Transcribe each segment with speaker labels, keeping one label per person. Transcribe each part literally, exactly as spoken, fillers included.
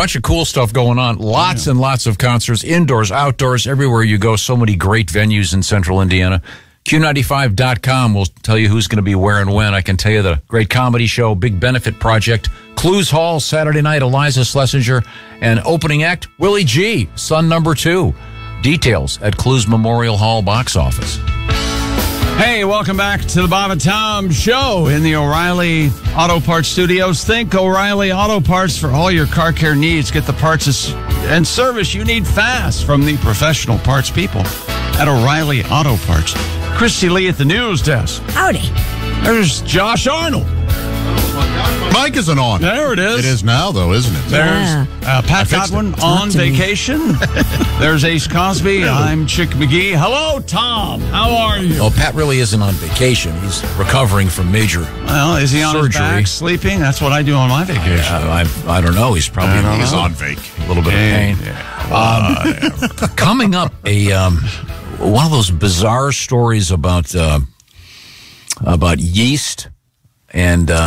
Speaker 1: bunch of cool stuff going on. Lots yeah. and lots of concerts, indoors, outdoors, everywhere you go. So many great venues in central Indiana. Q ninety-five dot com will tell you who's going to be where and when. I can tell you the great comedy show, big benefit project, Clues Hall, Saturday night, Eliza Schlesinger, and opening act, Willie G, son number two. Details at Clues Memorial Hall box office.
Speaker 2: Hey, welcome back to the Bob and Tom Show in the O'Reilly Auto Parts Studios. Think O'Reilly Auto Parts for all your car care needs. Get the parts and service you need fast from the professional parts people at O'Reilly Auto Parts. Christy Lee at the news desk.
Speaker 3: Howdy.
Speaker 2: There's Josh Arnold.
Speaker 4: Mike isn't on.
Speaker 2: There it is.
Speaker 4: It is now, though, isn't it?
Speaker 2: There's uh, Pat Godwin on vacation. There's Ace Cosby. I'm Chick McGee. Hello, Tom. How are you?
Speaker 1: Oh, Pat really isn't on vacation. He's recovering from major
Speaker 2: Well, is he on
Speaker 1: surgery.
Speaker 2: his back sleeping? That's what I do on my vacation.
Speaker 1: I, I, I don't know. He's probably
Speaker 4: he's
Speaker 1: know.
Speaker 4: on vac.
Speaker 1: A little bit
Speaker 2: Yeah,
Speaker 1: of pain.
Speaker 2: yeah.
Speaker 1: Um, coming up, a um, one of those bizarre stories about uh, about yeast. And, uh,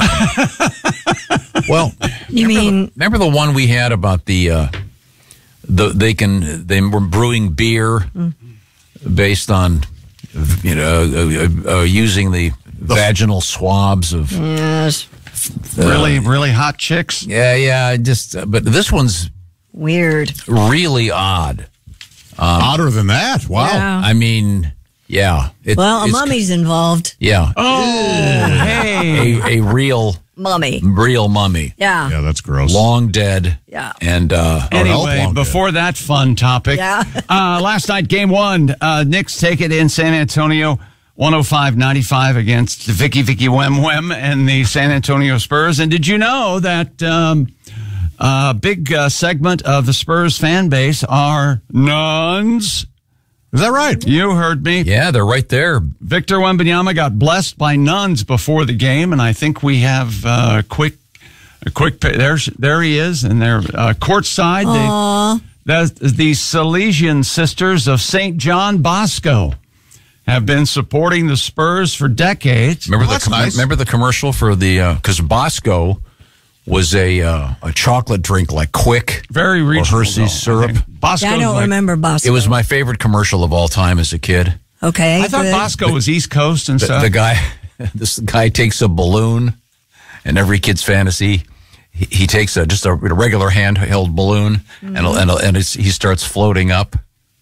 Speaker 1: well,
Speaker 3: you
Speaker 1: remember
Speaker 3: mean,
Speaker 1: the, remember the one we had about the, uh, the, they can, they were brewing beer mm-hmm. based on, you know, uh, uh, using the, the vaginal swabs of,
Speaker 3: yes.
Speaker 1: uh,
Speaker 2: really, really hot chicks.
Speaker 1: Yeah. Yeah. Just, uh, but this one's
Speaker 3: weird,
Speaker 1: really odd.
Speaker 4: Um, Odder than that. Wow.
Speaker 3: Yeah.
Speaker 1: I mean, yeah. It,
Speaker 3: well, a mummy's involved.
Speaker 1: Yeah.
Speaker 2: Oh, hey.
Speaker 1: A, a real
Speaker 3: mummy.
Speaker 1: Real mummy.
Speaker 3: Yeah.
Speaker 4: Yeah, that's gross.
Speaker 1: Long dead.
Speaker 3: Yeah.
Speaker 1: And, uh,
Speaker 2: anyway, before dead. that fun topic,
Speaker 3: yeah.
Speaker 2: uh, last night, game one, uh, Knicks take it in San Antonio, one oh five ninety-five against Vicky Vicky Wem Wem and the San Antonio Spurs. And did you know that, um, a big uh, segment of the Spurs fan base are nuns?
Speaker 4: Is that right?
Speaker 2: You heard me.
Speaker 1: Yeah, they're right there.
Speaker 2: Victor Wembanyama got blessed by nuns before the game, and I think we have uh, a quick, a quick. There's there he is, and they're uh, courtside.
Speaker 3: Aww.
Speaker 2: They, the, the Salesian Sisters of Saint John Bosco have been supporting the Spurs for decades.
Speaker 1: Remember
Speaker 4: well,
Speaker 1: the
Speaker 4: nice.
Speaker 1: remember the commercial for the because uh, Bosco was a uh, a chocolate drink like Quick,
Speaker 2: very regional,
Speaker 1: or Hershey's syrup.
Speaker 2: Bosco.
Speaker 3: Yeah, I don't
Speaker 2: like,
Speaker 3: remember Bosco.
Speaker 1: It was my favorite commercial of all time as a kid.
Speaker 3: Okay,
Speaker 2: I thought
Speaker 3: good.
Speaker 2: Bosco was East Coast and
Speaker 1: The,
Speaker 2: stuff.
Speaker 1: the guy, this guy takes a balloon, and every kid's fantasy, he, he takes a just a, a regular handheld balloon, mm-hmm. and and, and it's, he starts floating up,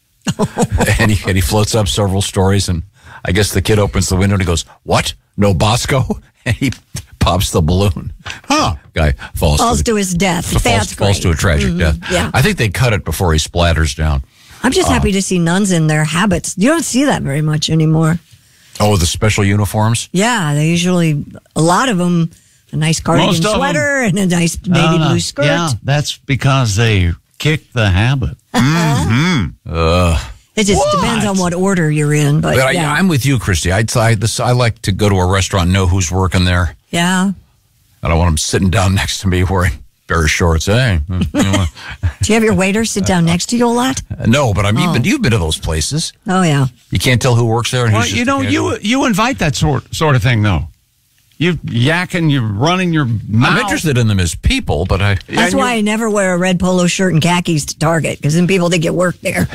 Speaker 1: and he and he floats up several stories, and I guess the kid opens the window and he goes, "What? No Bosco?" And he pops the balloon.
Speaker 4: Huh.
Speaker 1: Guy falls,
Speaker 3: falls
Speaker 1: to,
Speaker 3: to his death.
Speaker 1: falls,
Speaker 3: That's
Speaker 1: falls
Speaker 3: great.
Speaker 1: to a tragic
Speaker 3: Mm-hmm.
Speaker 1: death.
Speaker 3: Yeah.
Speaker 1: I think they cut it before he splatters down.
Speaker 3: I'm just
Speaker 1: uh,
Speaker 3: happy to see nuns in their habits. You don't see that very much anymore.
Speaker 1: Oh, the special uniforms?
Speaker 3: Yeah, they usually, a lot of them, a nice cardigan
Speaker 2: Most of
Speaker 3: sweater and a nice navy
Speaker 2: Uh,
Speaker 3: blue skirt.
Speaker 2: Yeah, that's because they kick the habit.
Speaker 1: Mm-hmm. Uh,
Speaker 3: It just
Speaker 2: What?
Speaker 3: depends on what order you're in. But,
Speaker 1: but
Speaker 3: yeah.
Speaker 1: I, I'm with you, Christy. I, I, this, I like to go to a restaurant and know who's working there.
Speaker 3: yeah.
Speaker 1: I don't want them sitting down next to me wearing bare shorts. Hey,
Speaker 3: Do you have your waiter sit down next to you a lot?
Speaker 1: no, but I'm,
Speaker 3: Oh.
Speaker 1: you've, been, you've been to those places.
Speaker 3: Oh, yeah.
Speaker 1: You can't tell who works there. And
Speaker 2: Well,
Speaker 1: who's just
Speaker 2: you
Speaker 1: a
Speaker 2: know,
Speaker 1: casual.
Speaker 2: you you invite that sort sort of thing, though. You yakking, you're running your mouth.
Speaker 1: I'm interested in them as people, but I.
Speaker 3: That's
Speaker 2: and
Speaker 3: why I never wear a red polo shirt and khakis to Target, because then people think you work there.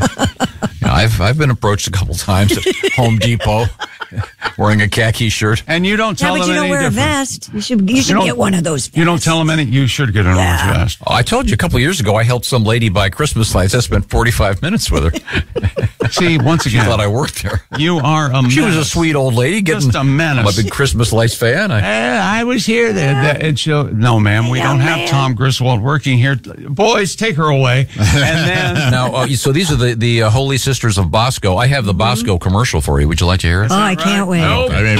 Speaker 1: I've I've been approached a couple times at Home Depot wearing a khaki shirt.
Speaker 2: And you don't
Speaker 3: Yeah,
Speaker 2: tell
Speaker 3: but
Speaker 2: them
Speaker 3: you don't
Speaker 2: any
Speaker 3: wear a
Speaker 2: different.
Speaker 3: vest. You should you should
Speaker 2: don't-
Speaker 3: get one of those vests.
Speaker 2: You don't tell them any. You should get an
Speaker 3: Yeah.
Speaker 2: orange vest.
Speaker 1: Oh, I told you a couple of years ago I helped some lady buy Christmas lights. I spent forty-five minutes with her.
Speaker 2: See, once
Speaker 1: She
Speaker 2: again,
Speaker 1: thought I worked there.
Speaker 2: you are a
Speaker 1: She was a
Speaker 2: menace.
Speaker 1: sweet old lady. Getting,
Speaker 2: Just a menace.
Speaker 1: I'm a big Christmas lights fan. I,
Speaker 2: Eh, I was here. There, that, and she'll, no, ma'am, we
Speaker 3: Yeah,
Speaker 2: don't have
Speaker 3: man.
Speaker 2: Tom Griswold working here. Boys, take her away. And then
Speaker 1: now, uh, so these are the the uh, Holy Sisters of Bosco. I have the Bosco commercial for you. Would you like to hear it?
Speaker 3: Oh, I can't wait.
Speaker 2: Nope.
Speaker 4: I mean,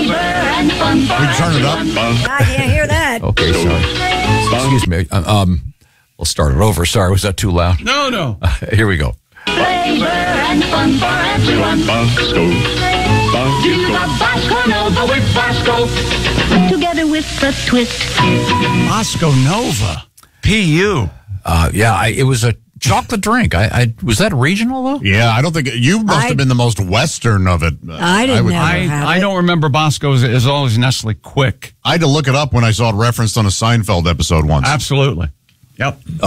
Speaker 4: we can turn it up.
Speaker 3: I can't hear that.
Speaker 1: Okay, sorry. Excuse me. Uh, Um, we'll start it over. Sorry, was that too loud?
Speaker 2: No, no.
Speaker 1: Here we go.
Speaker 5: Flavor and fun for everyone. Bosco. You got Bosco Nova with Bosco. Together with the twist.
Speaker 2: Bosco Nova. P U.
Speaker 1: Uh, yeah, I, it was a chocolate drink. I, I was that regional though?
Speaker 4: Yeah, I don't think you must
Speaker 3: I-
Speaker 4: have been the most Western of it.
Speaker 3: I didn't
Speaker 4: would-
Speaker 3: know.
Speaker 2: I,
Speaker 3: have
Speaker 2: I
Speaker 3: it.
Speaker 2: don't remember Bosco as, as always Nestle Quick.
Speaker 4: I had to look it up when I saw it referenced on a Seinfeld episode once.
Speaker 2: Absolutely. Yep.